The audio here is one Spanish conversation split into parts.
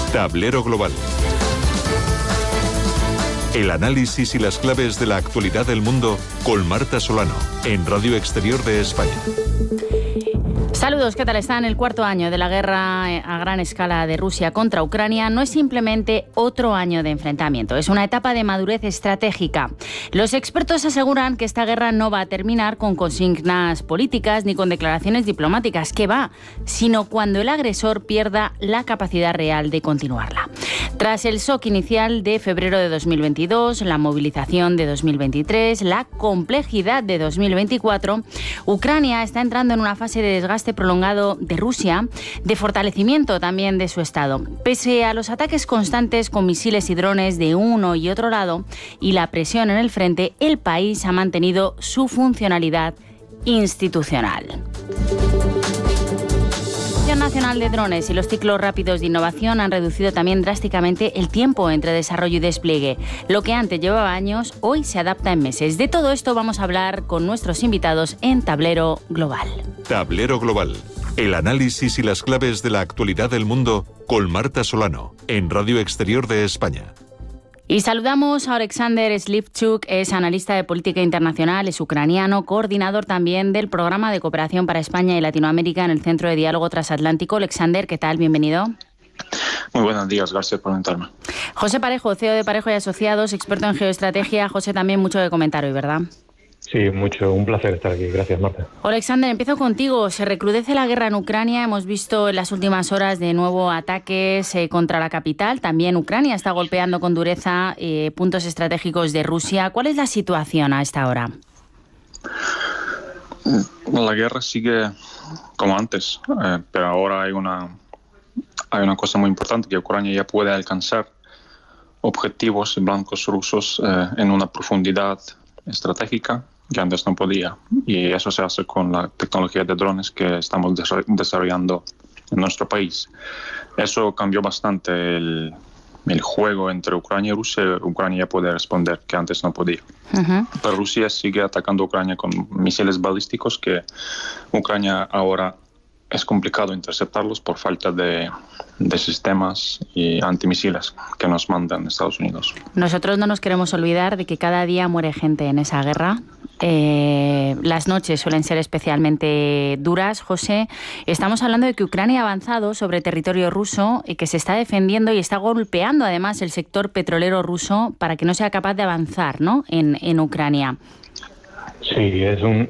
Tablero Global. El análisis y las claves de la actualidad del mundo con Marta Solano, en Radio Exterior de España. Saludos, ¿qué tal están? El cuarto año de la guerra a gran escala de Rusia contra Ucrania no es simplemente otro año de enfrentamiento, es una etapa de madurez estratégica. Los expertos aseguran que esta guerra no va a terminar con consignas políticas ni con declaraciones diplomáticas, que va, sino cuando el agresor pierda la capacidad real de continuarla. Tras el shock inicial de febrero de 2022, la movilización de 2023, la complejidad de 2024, Ucrania está entrando en una fase de desgaste prolongado de Rusia, de fortalecimiento también de su Estado. Pese a los ataques constantes con misiles y drones de uno y otro lado y la presión en el frente, el país ha mantenido su funcionalidad institucional. La Asociación Nacional de Drones y los ciclos rápidos de innovación han reducido también drásticamente el tiempo entre desarrollo y despliegue. Lo que antes llevaba años, hoy se adapta en meses. De todo esto vamos a hablar con nuestros invitados en Tablero Global. Tablero Global. El análisis y las claves de la actualidad del mundo con Marta Solano, en Radio Exterior de España. Y saludamos a Oleksandr Slivchuk, es analista de política internacional, es ucraniano, coordinador también del Programa de Cooperación para España y Latinoamérica en el Centro de Diálogo Transatlántico. Oleksandr, ¿qué tal? Bienvenido. Muy buenos días, gracias por invitarme. José Parejo, CEO de Parejo y Asociados, experto en geoestrategia. José, también mucho que comentar hoy, ¿verdad? Sí, mucho. Un placer estar aquí. Gracias, Marta. Oleksandr, empiezo contigo. Se recrudece la guerra en Ucrania. Hemos visto en las últimas horas de nuevo ataques contra la capital. También Ucrania está golpeando con dureza puntos estratégicos de Rusia. ¿Cuál es la situación a esta hora? La guerra sigue como antes, pero ahora hay una cosa muy importante, que Ucrania ya puede alcanzar objetivos blancos rusos en una profundidad estratégica que antes no podía, y eso se hace con la tecnología de drones que estamos desarrollando en nuestro país. Eso cambió bastante el juego entre Ucrania y Rusia. Ucrania ya puede responder, que antes no podía. Uh-huh. Pero Rusia sigue atacando a Ucrania con misiles balísticos que Ucrania ahora es complicado interceptarlos por falta de sistemas y antimisiles que nos mandan Estados Unidos. Nosotros no nos queremos olvidar de que cada día muere gente en esa guerra. Las noches suelen ser especialmente duras, José. Estamos hablando de que Ucrania ha avanzado sobre territorio ruso y que se está defendiendo y está golpeando además el sector petrolero ruso para que no sea capaz de avanzar, ¿no?, en Ucrania. Sí,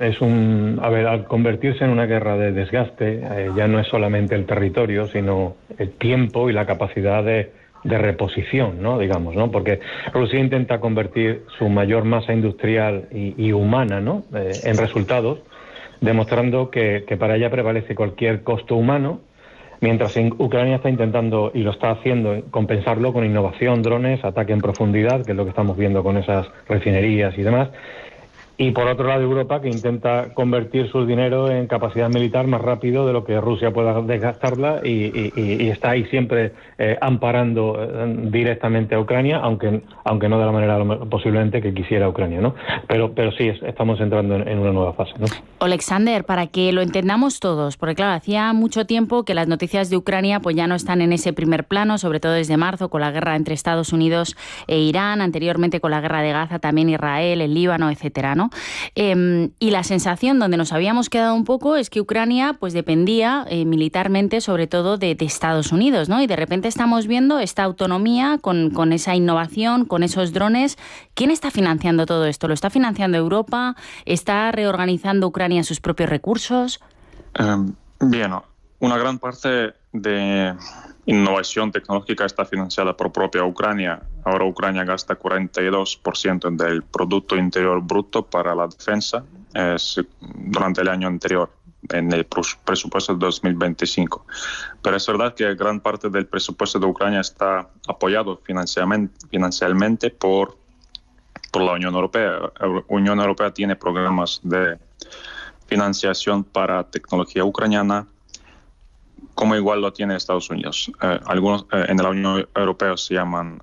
a ver, al convertirse en una guerra de desgaste, ya no es solamente el territorio, sino el tiempo y la capacidad de reposición, ¿no?, digamos, ¿no? Porque Rusia intenta convertir su mayor masa industrial y humana, ¿no?, en resultados, demostrando que para ella prevalece cualquier costo humano, mientras Ucrania está intentando, y lo está haciendo, compensarlo con innovación, drones, ataque en profundidad, que es lo que estamos viendo con esas refinerías y demás. Y por otro lado, Europa, que intenta convertir su dinero en capacidad militar más rápido de lo que Rusia pueda desgastarla, y está ahí siempre amparando directamente a Ucrania, aunque no de la manera posiblemente que quisiera Ucrania, ¿no? Pero sí, estamos entrando en una nueva fase, ¿no? Oleksandr, para que lo entendamos todos, porque claro, hacía mucho tiempo que las noticias de Ucrania pues ya no están en ese primer plano, sobre todo desde marzo, con la guerra entre Estados Unidos e Irán, anteriormente con la guerra de Gaza, también Israel, el Líbano, etcétera, ¿no? Y la sensación donde nos habíamos quedado un poco es que Ucrania pues dependía militarmente sobre todo de Estados Unidos, ¿no? Y de repente estamos viendo esta autonomía con esa innovación, con esos drones. ¿Quién está financiando todo esto? ¿Lo está financiando Europa? ¿Está reorganizando Ucrania sus propios recursos? Bien, una gran parte de innovación tecnológica está financiada por propia Ucrania. Ahora Ucrania gasta 42% del Producto Interior Bruto para la defensa durante el año anterior, en el presupuesto de 2025. Pero es verdad que gran parte del presupuesto de Ucrania está apoyado financieramente por la Unión Europea. La Unión Europea tiene programas de financiación para tecnología ucraniana, como igual lo tiene Estados Unidos. Algunos en la Unión Europea se llaman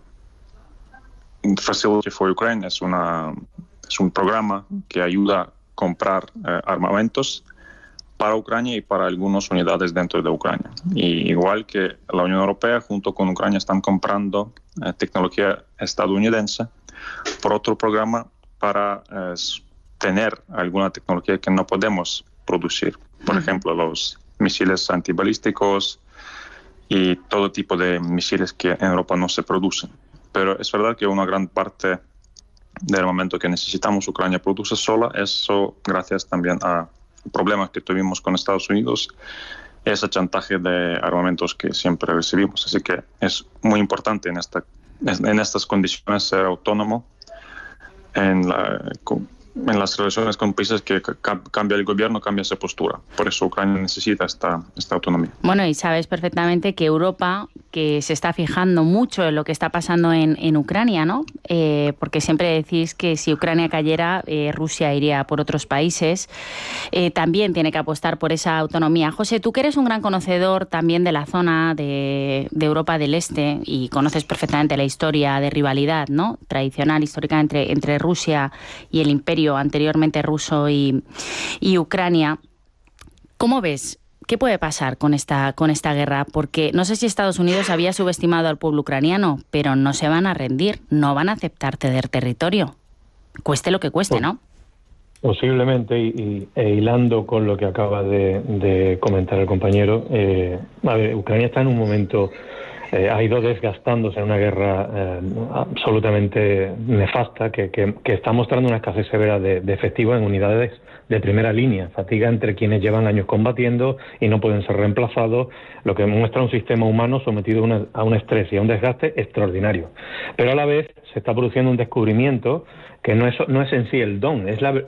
Facility for Ukraine, es un programa que ayuda a comprar armamentos para Ucrania y para algunas unidades dentro de Ucrania. Y igual que la Unión Europea junto con Ucrania están comprando tecnología estadounidense por otro programa para tener alguna tecnología que no podemos producir. Por ejemplo, los misiles antibalísticos y todo tipo de misiles que en Europa no se producen. Pero es verdad que una gran parte del armamento que necesitamos Ucrania produce sola, eso gracias también a problemas que tuvimos con Estados Unidos, ese chantaje de armamentos que siempre recibimos. Así que es muy importante en estas condiciones ser autónomo en las relaciones con países que cambia el gobierno, cambia esa postura. Por eso Ucrania necesita esta autonomía. Bueno, y sabes perfectamente que Europa, que se está fijando mucho en lo que está pasando en Ucrania, ¿no? Porque siempre decís que si Ucrania cayera, Rusia iría por otros países. También tiene que apostar por esa autonomía. José, tú que eres un gran conocedor también de la zona de Europa del Este y conoces perfectamente la historia de rivalidad, ¿no?, tradicional, histórica entre Rusia y el imperio anteriormente ruso y Ucrania. ¿Cómo ves? ¿Qué puede pasar con esta guerra? Porque no sé si Estados Unidos había subestimado al pueblo ucraniano, pero no se van a rendir, no van a aceptar ceder territorio. Cueste lo que cueste, ¿no? Posiblemente, e hilando con lo que acaba de comentar el compañero, Ucrania está en un momento... ha ido desgastándose en una guerra absolutamente nefasta que está mostrando una escasez severa de efectivos en unidades de primera línea, fatiga entre quienes llevan años combatiendo y no pueden ser reemplazados, lo que muestra un sistema humano sometido a un estrés y a un desgaste extraordinario. Pero a la vez se está produciendo un descubrimiento que no es en sí el dron, es la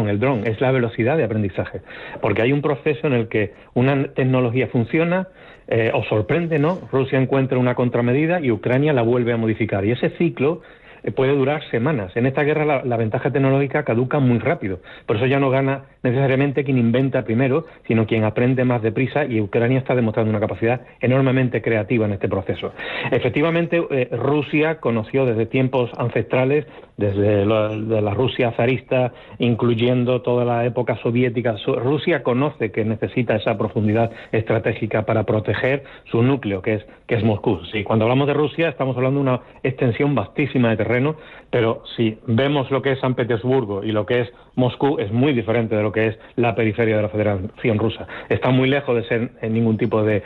velocidad de aprendizaje, porque hay un proceso en el que una tecnología funciona, os sorprende, ¿no? Rusia encuentra una contramedida y Ucrania la vuelve a modificar. Y ese ciclo puede durar semanas. En esta guerra la ventaja tecnológica caduca muy rápido. Por eso ya no gana necesariamente quien inventa primero, sino quien aprende más deprisa, y Ucrania está demostrando una capacidad enormemente creativa en este proceso. Efectivamente, Rusia conoció desde tiempos ancestrales, desde la Rusia zarista, incluyendo toda la época soviética, Rusia conoce que necesita esa profundidad estratégica para proteger su núcleo, que es Moscú. Sí, cuando hablamos de Rusia estamos hablando de una extensión vastísima de terreno, pero si vemos lo que es San Petersburgo y lo que es Moscú, es muy diferente de lo que es la periferia de la Federación Rusa. Está muy lejos de ser en ningún tipo de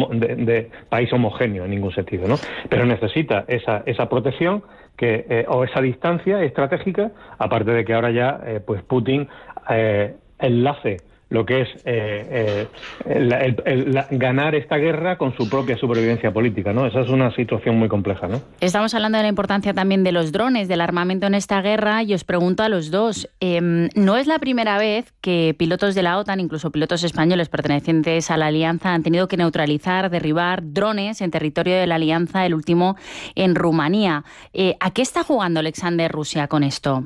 país homogéneo en ningún sentido, ¿no? Pero necesita esa protección o esa distancia estratégica, aparte de que ahora ya pues Putin enlace lo que es ganar esta guerra con su propia supervivencia política, ¿no? Esa es una situación muy compleja, ¿no? Estamos hablando de la importancia también de los drones, del armamento en esta guerra, y os pregunto a los dos, no es la primera vez que pilotos de la OTAN, incluso pilotos españoles pertenecientes a la Alianza, han tenido que neutralizar, derribar drones en territorio de la Alianza, el último en Rumanía. ¿A qué está jugando Alexander Rusia con esto?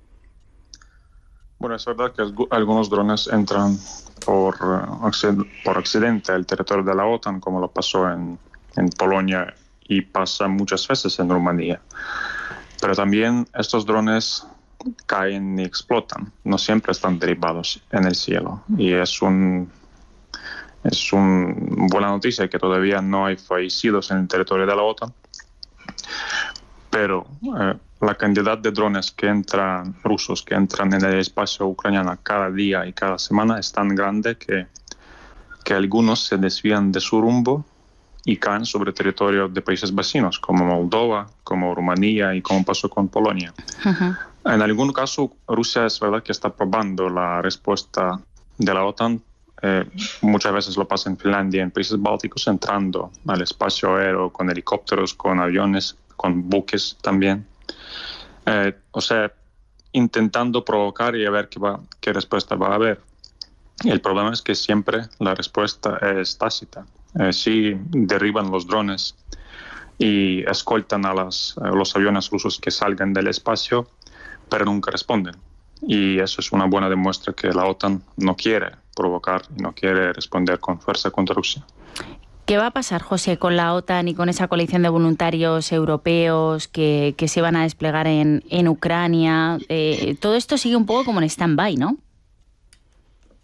Bueno, es verdad que algunos drones entran por accidente al territorio de la OTAN, como lo pasó en Polonia y pasa muchas veces en Rumanía. Pero también estos drones caen y explotan, no siempre están derribados en el cielo. Y es una buena noticia que todavía no hay fallecidos en el territorio de la OTAN. Pero la cantidad de drones rusos que entran en el espacio ucraniano cada día y cada semana es tan grande que algunos se desvían de su rumbo y caen sobre territorio de países vecinos, como Moldova, como Rumanía y como pasó con Polonia. Uh-huh. En algún caso, Rusia es verdad que está probando la respuesta de la OTAN. Muchas veces lo pasa en Finlandia, en países bálticos, entrando al espacio aéreo con helicópteros, con aviones, con buques también. O sea, intentando provocar y a ver qué respuesta va a haber. El problema es que siempre la respuesta es tácita. Sí derriban los drones y escoltan a los aviones rusos que salgan del espacio, pero nunca responden. Y eso es una buena demuestra que la OTAN no quiere provocar y no quiere responder con fuerza contra Rusia. ¿Qué va a pasar, José, con la OTAN y con esa coalición de voluntarios europeos que se van a desplegar en Ucrania? Todo esto sigue un poco como en stand-by, ¿no?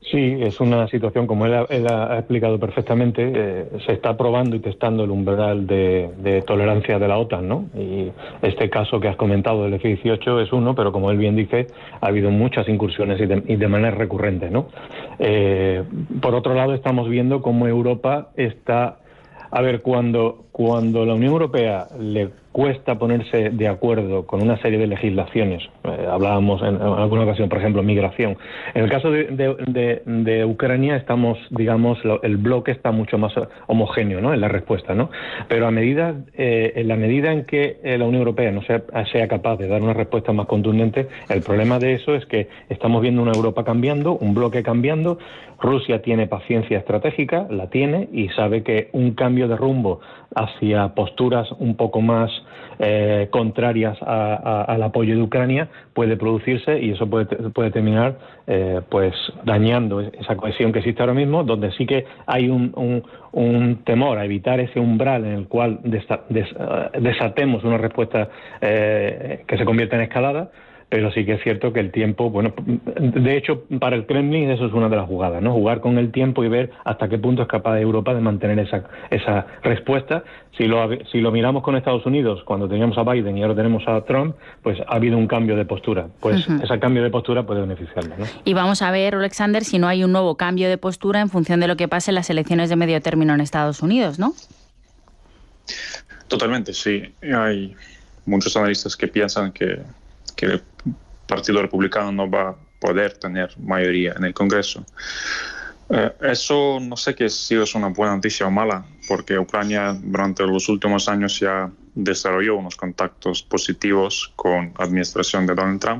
Sí, es una situación, como él ha explicado perfectamente, se está probando y testando el umbral de tolerancia de la OTAN, ¿no? Y este caso que has comentado del F-18 es uno, pero como él bien dice, ha habido muchas incursiones y de manera recurrente, ¿no? Por otro lado, estamos viendo cómo Europa está... A ver, cuando la Unión Europea le cuesta ponerse de acuerdo con una serie de legislaciones, hablábamos en alguna ocasión, por ejemplo, migración. En el caso de Ucrania estamos, digamos, el bloque está mucho más homogéneo, ¿no?, en la respuesta, ¿no? Pero en la medida en que la Unión Europea no sea capaz de dar una respuesta más contundente, el problema de eso es que estamos viendo una Europa cambiando, un bloque cambiando. Rusia tiene paciencia estratégica, la tiene, y sabe que un cambio de rumbo hacia posturas un poco más contrarias al apoyo de Ucrania puede producirse, y eso puede terminar pues dañando esa cohesión que existe ahora mismo, donde sí que hay un temor a evitar ese umbral en el cual desatemos una respuesta que se convierta en escalada. Pero sí que es cierto que el tiempo, bueno, de hecho, para el Kremlin eso es una de las jugadas, ¿no? Jugar con el tiempo y ver hasta qué punto es capaz Europa de mantener esa respuesta. Si lo miramos con Estados Unidos, cuando teníamos a Biden y ahora tenemos a Trump, pues ha habido un cambio de postura. Pues ese cambio de postura puede beneficiarle, ¿no? Y vamos a ver, Alexander, si no hay un nuevo cambio de postura en función de lo que pase en las elecciones de medio término en Estados Unidos, ¿no? Totalmente, sí. Hay muchos analistas que piensan que el Partido Republicano no va a poder tener mayoría en el Congreso. Eso no sé si es una buena noticia o mala, porque Ucrania durante los últimos años ya desarrolló unos contactos positivos con la administración de Donald Trump,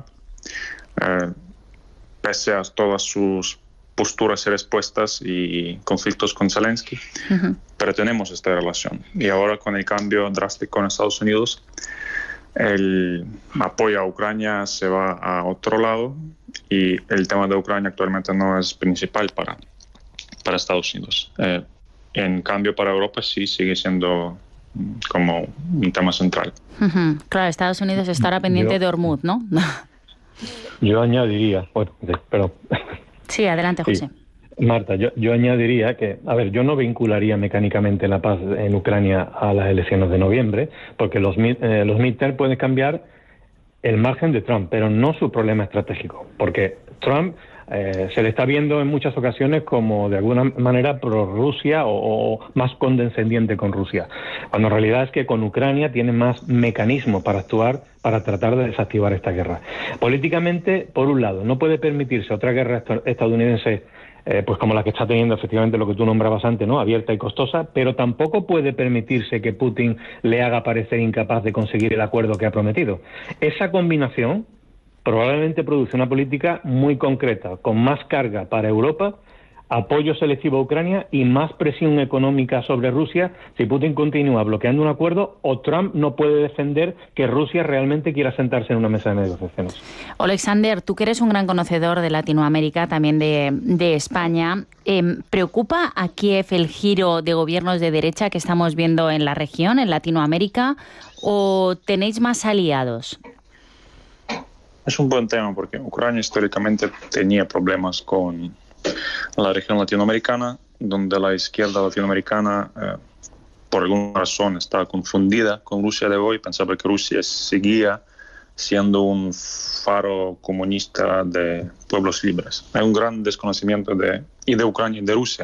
pese a todas sus posturas y respuestas y conflictos con Zelensky, pero tenemos esta relación. Y ahora con el cambio drástico en Estados Unidos, el apoyo a Ucrania se va a otro lado, y el tema de Ucrania actualmente no es principal para Estados Unidos. En cambio, para Europa sí sigue siendo como un tema central. Claro, Estados Unidos estará pendiente de Hormuz, ¿no? Yo añadiría... Bueno, pero... Sí, adelante, José. Sí. Marta, yo añadiría que, a ver, yo no vincularía mecánicamente la paz en Ucrania a las elecciones de noviembre, porque los midterms pueden cambiar el margen de Trump, pero no su problema estratégico, porque Trump se le está viendo en muchas ocasiones como de alguna manera pro-Rusia o más condescendiente con Rusia, cuando en realidad es que con Ucrania tiene más mecanismos para actuar, para tratar de desactivar esta guerra. Políticamente, por un lado, no puede permitirse otra guerra estadounidense pues como la que está teniendo efectivamente lo que tú nombrabas antes, ¿no?, abierta y costosa, pero tampoco puede permitirse que Putin le haga parecer incapaz de conseguir el acuerdo que ha prometido. Esa combinación probablemente produce una política muy concreta, con más carga para Europa, apoyo selectivo a Ucrania y más presión económica sobre Rusia si Putin continúa bloqueando un acuerdo o Trump no puede defender que Rusia realmente quiera sentarse en una mesa de negociaciones. Alexander, tú que eres un gran conocedor de Latinoamérica, también de España, ¿preocupa a Kiev el giro de gobiernos de derecha que estamos viendo en la región, en Latinoamérica, o tenéis más aliados? Es un buen tema porque Ucrania históricamente tenía problemas con la región latinoamericana, donde la izquierda latinoamericana por alguna razón está confundida con Rusia de hoy, pensaba que Rusia seguía siendo un faro comunista de pueblos libres. Hay un gran desconocimiento de Ucrania y de Rusia